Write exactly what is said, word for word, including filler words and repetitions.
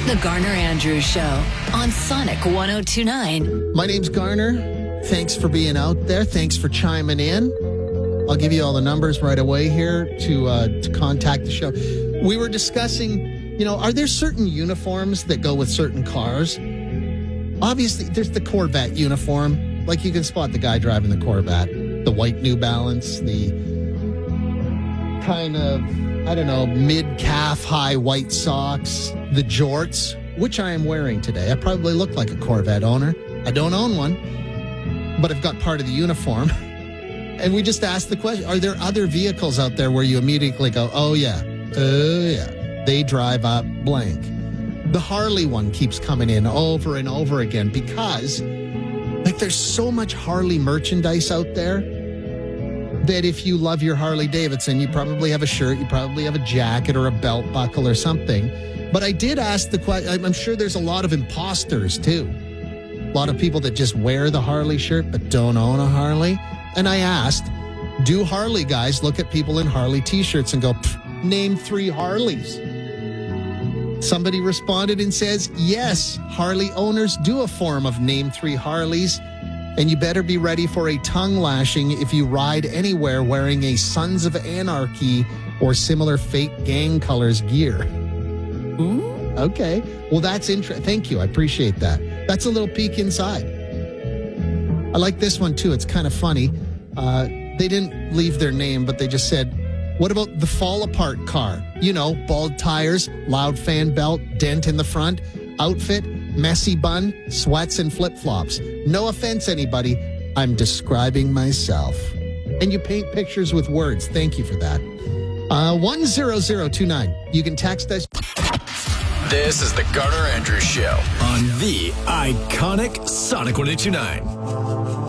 The Garner Andrews Show on Sonic one oh two point nine. My name's Garner. Thanks for being out there. Thanks for chiming in. I'll give you all the numbers right away here to uh, to contact the show. We were discussing, you know, are there certain uniforms that go with certain cars? Obviously, there's the Corvette uniform. Like, you can spot the guy driving the Corvette. The white New Balance, the kind of, I don't know, mid-calf high white socks, the jorts, which I am wearing today. I probably look like a Corvette owner. I don't own one, but I've got part of the uniform. And we just asked the question, are there other vehicles out there where you immediately go, oh yeah, oh yeah, they drive up blank? The Harley one keeps coming in over and over again because, like, there's so much Harley merchandise out there that if you love your Harley Davidson, you probably have a shirt, you probably have a jacket or a belt buckle or something. But I did ask the question, I'm sure there's a lot of imposters too. A lot of people that just wear the Harley shirt but don't own a Harley. And I asked, do Harley guys look at people in Harley t-shirts and go, name three Harleys? Somebody responded and says, yes, Harley owners do a form of name three Harleys. And you better be ready for a tongue lashing if you ride anywhere wearing a Sons of Anarchy or similar fake gang colors gear. Ooh, okay. Well, that's interesting. Thank you. I appreciate that. That's a little peek inside. I like this one, too. It's kind of funny. Uh, they didn't leave their name, but they just said, what about the fall-apart car? You know, bald tires, loud fan belt, dent in the front, outfit, messy bun, sweats, and flip-flops. No offense, anybody. I'm describing myself. And you paint pictures with words. Thank you for that. Uh, one zero zero two nine. You can text us. This is the Garner Andrews Show on the iconic Sonic one oh two point nine.